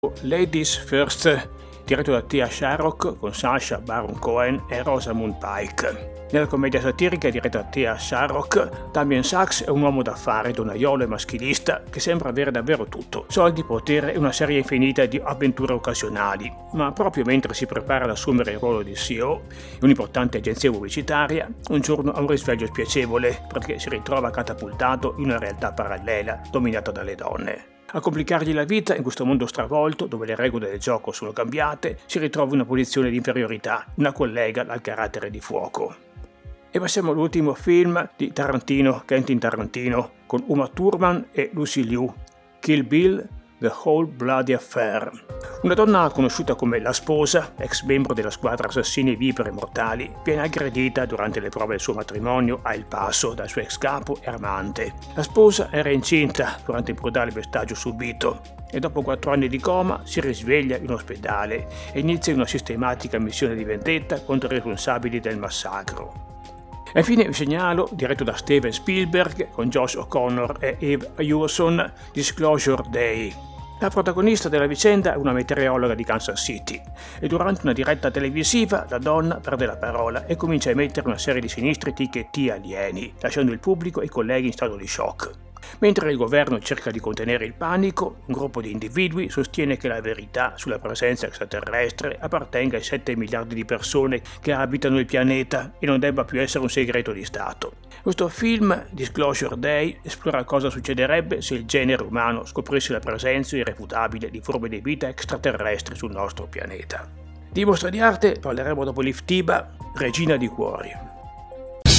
Ladies First, diretto da Thea Sharrock con Sacha Baron Cohen e Rosamund Pike. Nella commedia satirica diretta da Thea Sharrock, Damien Sachs è un uomo d'affari, donnaiolo e maschilista che sembra avere davvero tutto: soldi, potere e una serie infinita di avventure occasionali. Ma proprio mentre si prepara ad assumere il ruolo di CEO in un'importante agenzia pubblicitaria, un giorno ha un risveglio spiacevole perché si ritrova catapultato in una realtà parallela dominata dalle donne. A complicargli la vita in questo mondo stravolto, dove le regole del gioco sono cambiate, si ritrova in una posizione di inferiorità, una collega dal carattere di fuoco. E passiamo all'ultimo film di Tarantino, Quentin Tarantino, con Uma Thurman e Lucy Liu, Kill Bill, The Whole Bloody Affair. Una donna conosciuta come la sposa, ex membro della squadra assassini viperi e mortali, viene aggredita durante le prove del suo matrimonio a El Paso dal suo ex capo e amante. La sposa era incinta durante il brutale pestaggio subito e dopo 4 anni di coma si risveglia in ospedale e inizia una sistematica missione di vendetta contro i responsabili del massacro. E infine vi segnalo, diretto da Steven Spielberg con Josh O'Connor e Eve Hewson, Disclosure Day. La protagonista della vicenda è una meteorologa di Kansas City e durante una diretta televisiva la donna perde la parola e comincia a emettere una serie di sinistri ticchetti alieni, lasciando il pubblico e i colleghi in stato di shock. Mentre il governo cerca di contenere il panico, un gruppo di individui sostiene che la verità sulla presenza extraterrestre appartenga ai 7 miliardi di persone che abitano il pianeta e non debba più essere un segreto di Stato. Questo film, Disclosure Day, esplora cosa succederebbe se il genere umano scoprisse la presenza irrefutabile di forme di vita extraterrestri sul nostro pianeta. Di mostra di arte parleremo dopo l'Iftiba, Regina di Cuori.